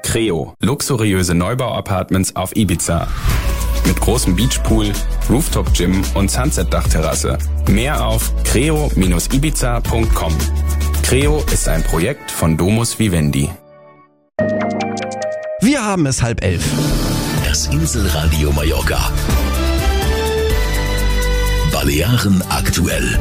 Creo, luxuriöse Neubau-Apartments auf Ibiza. Mit großem Beachpool, Rooftop-Gym und Sunset-Dachterrasse. Mehr auf creo-ibiza.com. Creo ist ein Projekt von Domus Vivendi. Wir haben es 10:30. Das Inselradio Mallorca. Balearen aktuell.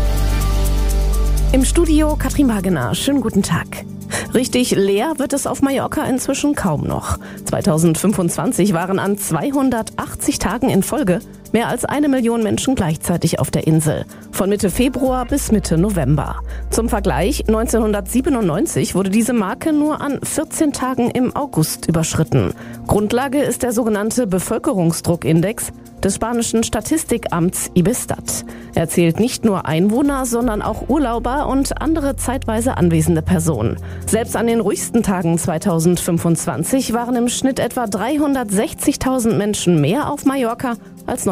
Im Studio Katrin Wagener. Schönen guten Tag. Richtig leer wird es auf Mallorca inzwischen kaum noch. 2025 waren an 280 Tagen in Folge mehr als 1 Million Menschen gleichzeitig auf der Insel. Von Mitte Februar bis Mitte November. Zum Vergleich, 1997 wurde diese Marke nur an 14 Tagen im August überschritten. Grundlage ist der sogenannte Bevölkerungsdruckindex des spanischen Statistikamts Ibestat. Er zählt nicht nur Einwohner, sondern auch Urlauber und andere zeitweise anwesende Personen. Selbst an den ruhigsten Tagen 2025 waren im Schnitt etwa 360.000 Menschen mehr auf Mallorca als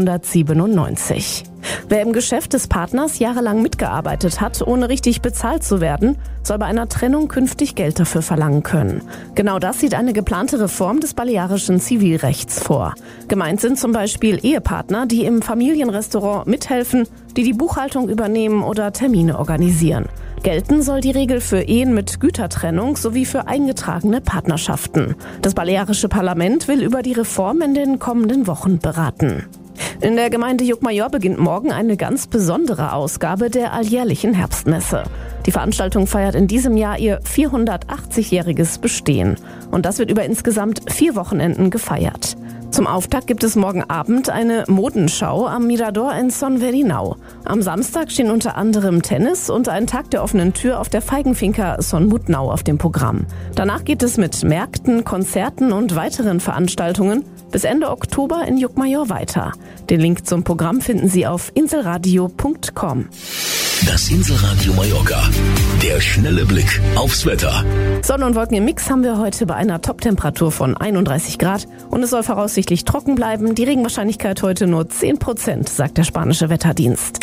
1997. Wer im Geschäft des Partners jahrelang mitgearbeitet hat, ohne richtig bezahlt zu werden, soll bei einer Trennung künftig Geld dafür verlangen können. Genau das sieht eine geplante Reform des balearischen Zivilrechts vor. Gemeint sind zum Beispiel Ehepartner, die im Familienrestaurant mithelfen, die die Buchhaltung übernehmen oder Termine organisieren. Gelten soll die Regel für Ehen mit Gütertrennung sowie für eingetragene Partnerschaften. Das balearische Parlament will über die Reform in den kommenden Wochen beraten. In der Gemeinde Llucmajor beginnt morgen eine ganz besondere Ausgabe der alljährlichen Herbstmesse. Die Veranstaltung feiert in diesem Jahr ihr 480-jähriges Bestehen. Und das wird über insgesamt 4 Wochenenden gefeiert. Zum Auftakt gibt es morgen Abend eine Modenschau am Mirador in Son Verinau. Am Samstag stehen unter anderem Tennis und ein Tag der offenen Tür auf der Feigenfinca Son Mutnau auf dem Programm. Danach geht es mit Märkten, Konzerten und weiteren Veranstaltungen bis Ende Oktober in Llucmajor weiter. Den Link zum Programm finden Sie auf inselradio.com. Das Inselradio Mallorca. Der schnelle Blick aufs Wetter. Sonne und Wolken im Mix haben wir heute bei einer Toptemperatur von 31 Grad und es soll voraussichtlich trocken bleiben. Die Regenwahrscheinlichkeit heute nur 10%, sagt der spanische Wetterdienst.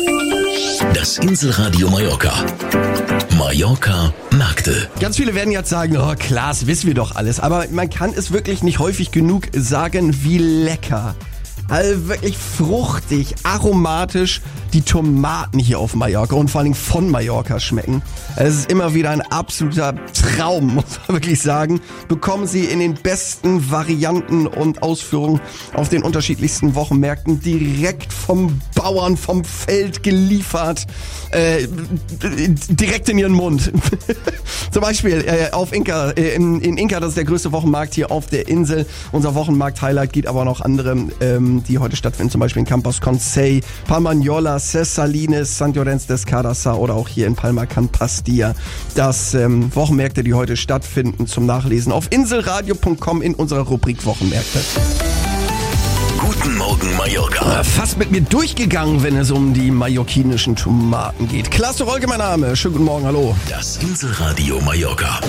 Das Inselradio Mallorca. Mallorca Märkte. Ganz viele werden jetzt sagen, oh Klaas, wissen wir doch alles. Aber man kann es wirklich nicht häufig genug sagen, wie lecker. Also wirklich fruchtig, aromatisch die Tomaten hier auf Mallorca und vor allen Dingen von Mallorca schmecken. Es ist immer wieder ein absoluter Traum, muss man wirklich sagen. Bekommen Sie in den besten Varianten und Ausführungen auf den unterschiedlichsten Wochenmärkten direkt vom Bauern, vom Feld geliefert, direkt in Ihren Mund. Zum Beispiel auf Inca, in Inca, das ist der größte Wochenmarkt hier auf der Insel. Unser Wochenmarkt-Highlight geht aber noch andere, die heute stattfinden, zum Beispiel in Campos Consell, Palmanyola, Ses Salines, Sant Llorenç des Cardassar oder auch hier in Palma Can Pastia. Das Wochenmärkte, die heute stattfinden, zum Nachlesen auf inselradio.com in unserer Rubrik Wochenmärkte. Guten Morgen Mallorca. Fast mit mir durchgegangen, wenn es um die mallorquinischen Tomaten geht. Klaas Rolke, mein Name. Schönen guten Morgen, hallo. Das Inselradio Mallorca.